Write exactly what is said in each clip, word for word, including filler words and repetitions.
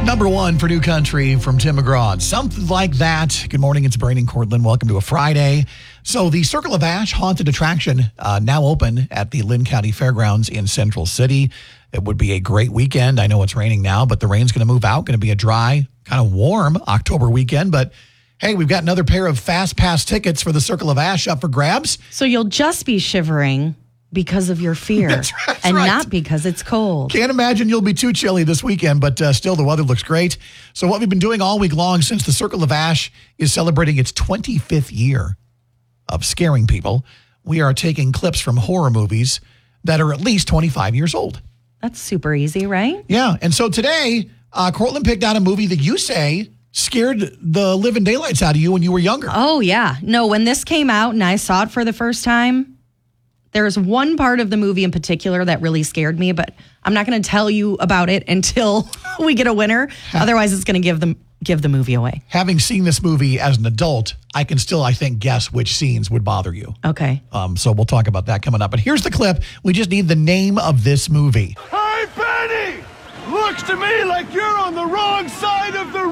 Number one for New Country from Tim McGraw. Something like that. Good morning. It's Brandon Cortland. Welcome to a Friday. So the Circle of Ash haunted attraction uh, now open at the Lynn County Fairgrounds in Central City. It would be a great weekend. I know it's raining now, but the rain's going to move out. Going to be a dry, kind of warm October weekend. But hey, we've got another pair of Fast Pass tickets for the Circle of Ash up for grabs. So you'll just be shivering because of your fear That's right, that's and right. not because it's cold. Can't imagine you'll be too chilly this weekend, but uh, still the weather looks great. So what we've been doing all week long since the Circle of Ash is celebrating its twenty-fifth year of scaring people, we are taking clips from horror movies that are at least twenty-five years old. That's super easy, right? Yeah. And so today, uh, Cortland picked out a movie that you say scared the living daylights out of you when you were younger. Oh, yeah. No, when this came out and I saw it for the first time, there's one part of the movie in particular that really scared me, but I'm not going to tell you about it until we get a winner. Otherwise, it's going to give them give the movie away. Having seen this movie as an adult, I can still, I think, guess which scenes would bother you. Okay. Um, so we'll talk about that coming up. But here's the clip. We just need the name of this movie. Hey, Benny! Looks to me like you're on the wrong side of the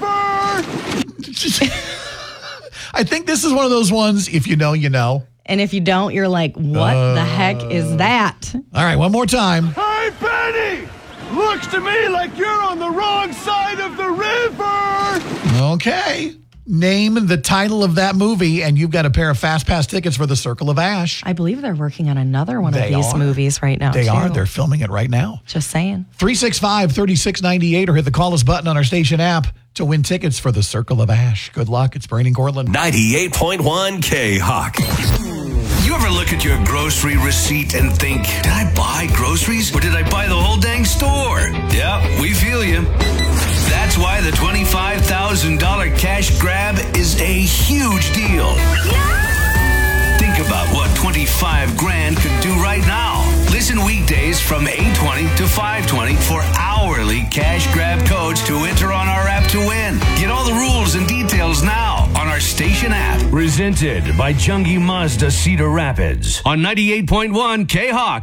river! I think this is one of those ones, if you know, you know. And if you don't, you're like, what Uh, the heck is that? All right, one more time. Hey, Benny! Looks to me like you're on the wrong side of the river! Okay. Name the title of that movie, and you've got a pair of Fast Pass tickets for the Circle of Ash. I believe they're working on another one They of these are. movies right now, They too. are. They're filming it right now. Just saying. three six five, three six nine eight or hit the call us button on our station app to win tickets for the Circle of Ash. Good luck. It's Brandon Cortland. ninety-eight point one K-Hawk. You ever look at your grocery receipt and think, did I buy groceries or did I buy the whole dang store? Yeah, we feel you. That's why the twenty-five thousand dollars cash grab is a huge deal. Think about what twenty-five grand could do right now. Listen weekdays from eight twenty to five twenty for hourly cash grab codes to enter on our app to win. Get all the rules and details now on our station app. Presented by Chungy Mazda Cedar Rapids on ninety-eight point one K-Hawk.